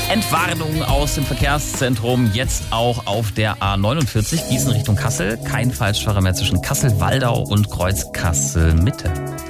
Entwarnung aus dem Verkehrszentrum, jetzt auch auf der A49, Gießen Richtung Kassel. Kein Falschfahrer mehr zwischen Kassel-Waldau und Kreuz Kassel-Mitte.